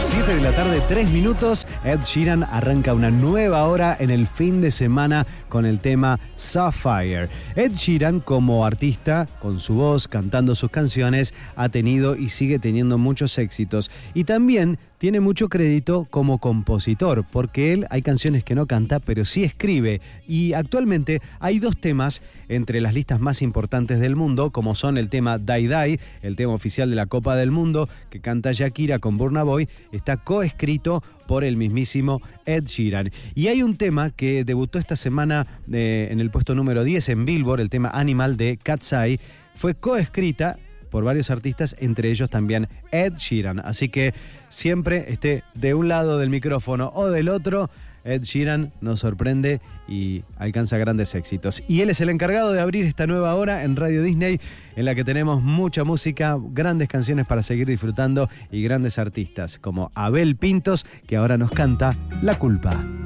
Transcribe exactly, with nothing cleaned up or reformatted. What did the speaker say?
siete de la tarde, tres minutos. Ed Sheeran arranca una nueva hora en el fin de semana con el tema Sapphire. Ed Sheeran, como artista, con su voz, cantando sus canciones, ha tenido y sigue teniendo muchos éxitos. Y también tiene mucho crédito como compositor, porque él hay canciones que no canta, pero sí escribe. Y actualmente hay dos temas entre las listas más importantes del mundo, como son el tema Die Die, el tema oficial de la Copa del Mundo, que canta Shakira con Burna Boy, está coescrito por el mismísimo Ed Sheeran. Y hay un tema que debutó esta semana eh, en el puesto número diez en Billboard, el tema Animal de Cat's Eye, fue coescrita por varios artistas, entre ellos también Ed Sheeran. Así que siempre esté de un lado del micrófono o del otro, Ed Sheeran nos sorprende y alcanza grandes éxitos. Y él es el encargado de abrir esta nueva hora en Radio Disney, en la que tenemos mucha música, grandes canciones para seguir disfrutando y grandes artistas, como Abel Pintos, que ahora nos canta La Culpa.